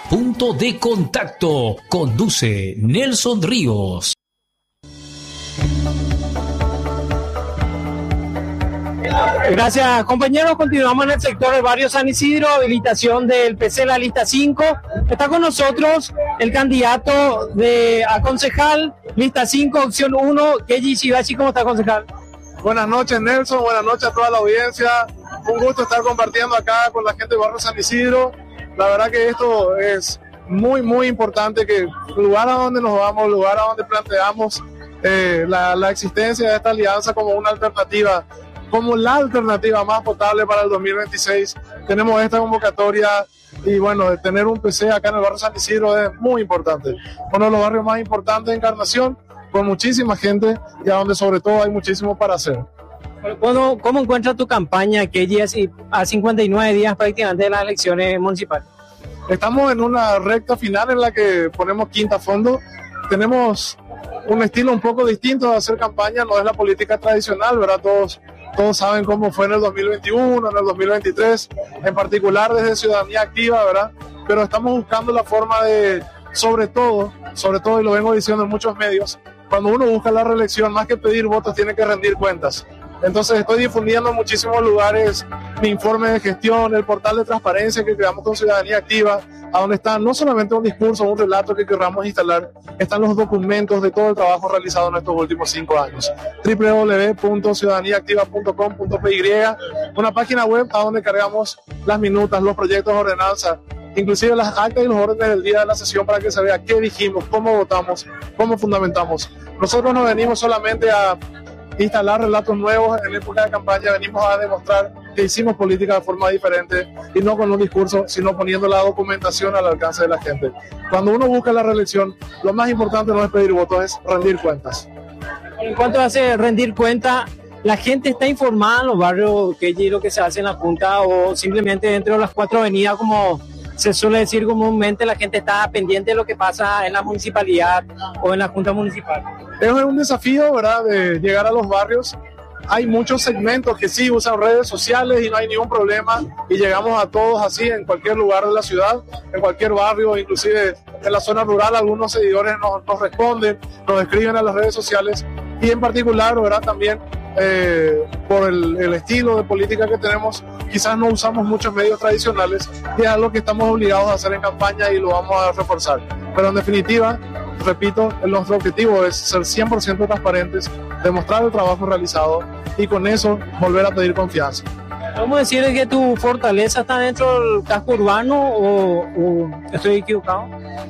Punto de Contacto. Conduce Nelson Ríos. Gracias, compañeros. Continuamos en el sector del barrio San Isidro, habilitación del PC, la lista 5. Está con nosotros el candidato a concejal, lista 5, opción 1, Keji Shibashi. ¿Cómo está, concejal? Buenas noches, Nelson. Buenas noches a toda la audiencia. Un gusto estar compartiendo acá con la gente del barrio San Isidro. La verdad que esto es muy, muy importante, que lugar a donde nos vamos, lugar a donde planteamos la existencia de esta alianza como una alternativa, como la alternativa más potable para el 2026. Tenemos esta convocatoria y bueno, tener un PC acá en el barrio San Isidro es muy importante. Uno de los barrios más importantes de Encarnación, con muchísima gente y a donde sobre todo hay muchísimo para hacer. ¿Cómo encuentras tu campaña, que ya a 59 días prácticamente de las elecciones municipales? Estamos en una recta final en la que ponemos quinta a fondo. Tenemos un estilo un poco distinto de hacer campaña, no es la política tradicional, ¿verdad? Todos saben cómo fue en el 2021, en el 2023, en particular desde Ciudadanía Activa, ¿verdad? Pero estamos buscando la forma de, sobre todo, y lo vengo diciendo en muchos medios, cuando uno busca la reelección, más que pedir votos, tiene que rendir cuentas. Entonces estoy difundiendo en muchísimos lugares mi informe de gestión, el portal de transparencia que creamos con Ciudadanía Activa, a donde está no solamente un discurso, un relato que querramos instalar, están los documentos de todo el trabajo realizado en estos últimos 5 años. www.ciudadaniaactiva.com.py, una página web a donde cargamos las minutas, los proyectos de ordenanza, inclusive las actas y los órdenes del día de la sesión para que se vea qué dijimos, cómo votamos, cómo fundamentamos. Nosotros no venimos solamente a instalar relatos nuevos en época de campaña, venimos a demostrar que hicimos política de forma diferente y no con un discurso, sino poniendo la documentación al alcance de la gente. Cuando uno busca la reelección, lo más importante no es pedir votos, es rendir cuentas. En cuanto a rendir cuentas, ¿la gente está informada en los barrios que es lo que se hace en la Junta o simplemente dentro de las 4 avenidas, como se suele decir comúnmente, la gente está pendiente de lo que pasa en la municipalidad o en la Junta Municipal? Es un desafío, ¿verdad?, de llegar a los barrios. Hay muchos segmentos que sí usan redes sociales y no hay ningún problema y llegamos a todos así en cualquier lugar de la ciudad, en cualquier barrio, inclusive en la zona rural. Algunos seguidores nos responden, nos escriben a las redes sociales y en particular, ¿verdad?, también por el estilo de política que tenemos, quizás no usamos muchos medios tradicionales y es algo que estamos obligados a hacer en campaña y lo vamos a reforzar. Pero en definitiva, repito, nuestro objetivo es ser 100% transparentes, demostrar el trabajo realizado y con eso volver a pedir confianza. ¿Cómo decir que tu fortaleza está dentro del casco urbano o estoy equivocado?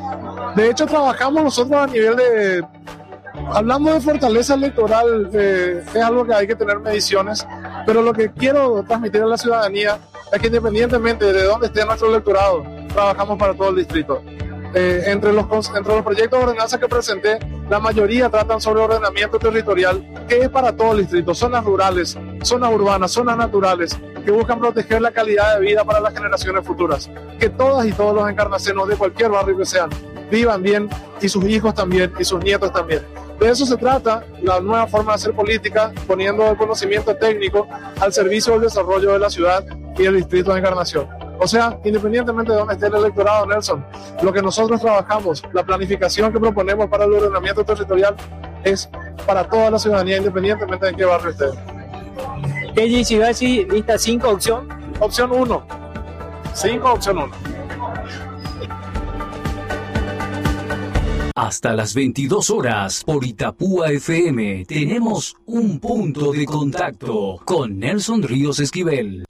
De hecho, trabajamos nosotros a nivel de... Hablando de fortaleza electoral, es algo que hay que tener mediciones, pero lo que quiero transmitir a la ciudadanía es que independientemente de dónde esté nuestro electorado, trabajamos para todo el distrito. Entre los proyectos de ordenanza que presenté, la mayoría tratan sobre ordenamiento territorial, que es para todo el distrito, zonas rurales, zonas urbanas, zonas naturales, que buscan proteger la calidad de vida para las generaciones futuras, que todas y todos los encarnacenos de cualquier barrio que sean, vivan bien y sus hijos también y sus nietos también. De eso se trata la nueva forma de hacer política, poniendo el conocimiento técnico al servicio del desarrollo de la ciudad y el distrito de Encarnación. O sea, independientemente de dónde esté el electorado, Nelson, lo que nosotros trabajamos, la planificación que proponemos para el ordenamiento territorial es para toda la ciudadanía, independientemente de qué barrio esté. Keji Shibashi, lista 5, opción 1. 5, opción 1. Hasta las 22 horas por Itapúa FM tenemos un punto de contacto con Nelson Ríos Esquivel.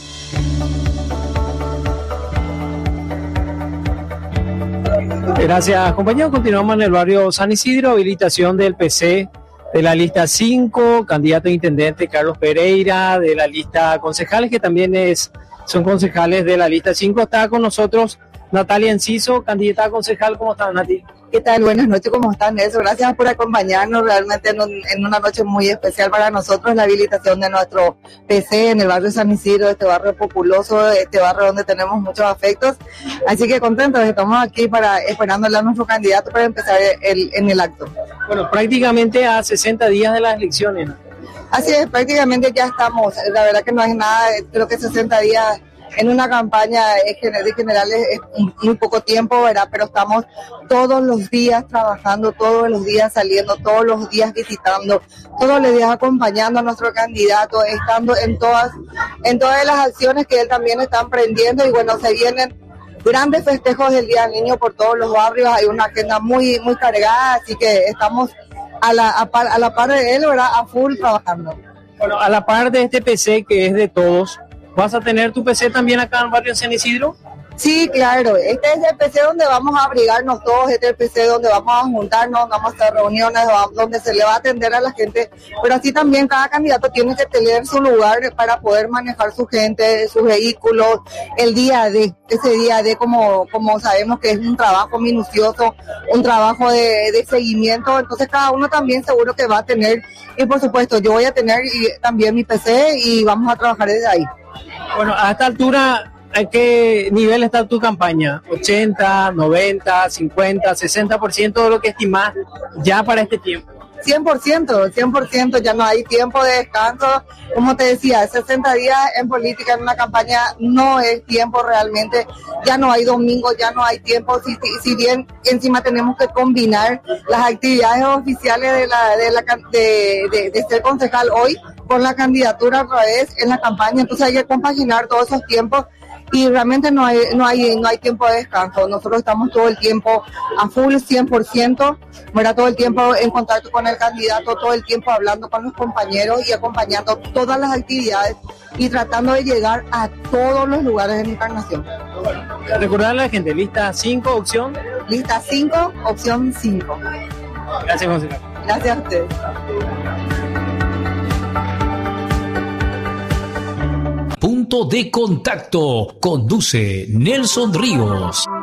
Gracias, compañeros. Continuamos en el barrio San Isidro, habilitación del PC de la lista 5, candidato a intendente Carlos Pereira, de la lista concejales, que también son concejales de la lista 5. Está con nosotros Natalia Enciso, candidata a concejal. ¿Cómo estás, Nati? ¿Qué tal? Buenas noches, ¿cómo están? Nelson, gracias por acompañarnos realmente en una noche muy especial para nosotros, la habilitación de nuestro PC en el barrio San Isidro, este barrio populoso, este barrio donde tenemos muchos afectos. Así que contentos, estamos aquí esperándole a nuestro candidato para empezar en el acto. Bueno, prácticamente a 60 días de las elecciones. Así es, prácticamente ya estamos. La verdad que no hay nada, creo que 60 días en una campaña de generales es muy poco tiempo, ¿verdad? Pero estamos todos los días trabajando, todos los días saliendo, todos los días visitando, todos los días acompañando a nuestro candidato, estando en todas las acciones que él también está emprendiendo. Y bueno, se vienen grandes festejos del Día del Niño por todos los barrios, hay una agenda muy cargada, así que estamos a la par de él, ¿verdad? A full trabajando. Bueno, a la par de este PC que es de todos, ¿vas a tener tu PC también acá en el barrio San Isidro? Sí, claro, este es el PC donde vamos a abrigarnos todos, este es el PC donde vamos a juntarnos, vamos a hacer reuniones, donde se le va a atender a la gente, pero así también cada candidato tiene que tener su lugar para poder manejar su gente, sus vehículos, el día D, ese día D como sabemos que es un trabajo minucioso, un trabajo de seguimiento, entonces cada uno también seguro que va a tener, y por supuesto yo voy a tener también mi PC y vamos a trabajar desde ahí. Bueno, a esta altura, ¿a qué nivel está tu campaña? ¿80, 90, 50, 60% de lo que estimás ya para este tiempo? 100%, ya no hay tiempo de descanso. Como te decía, 60 días en política, en una campaña, no es tiempo realmente. Ya no hay domingo, ya no hay tiempo. Si bien encima tenemos que combinar las actividades oficiales de ser concejal hoy con la candidatura otra vez en la campaña, entonces hay que compaginar todos esos tiempos. Y realmente no hay tiempo de descanso. Nosotros estamos todo el tiempo a full, 100%, ¿verdad? Todo el tiempo en contacto con el candidato, todo el tiempo hablando con los compañeros y acompañando todas las actividades y tratando de llegar a todos los lugares de Encarnación. Recordarle a la gente, lista 5, opción. Lista 5, opción 5. Gracias, consejero. Gracias a ustedes. Punto de Contacto. Conduce Nelson Ríos.